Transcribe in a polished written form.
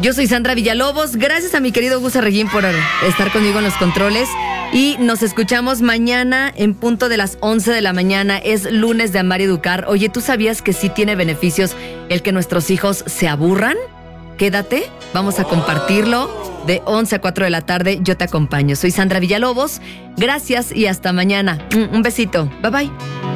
Yo soy Sandra Villalobos. Gracias a mi querido Gus Arreguín por estar conmigo en los controles. Y nos escuchamos mañana en punto de las 11 de la mañana. Es lunes de Amar y Educar. Oye, ¿tú sabías que sí tiene beneficios el que nuestros hijos se aburran? Quédate, vamos a compartirlo de 11 a 4 de la tarde. Yo te acompaño. Soy Sandra Villalobos. Gracias y hasta mañana. Un besito. Bye bye.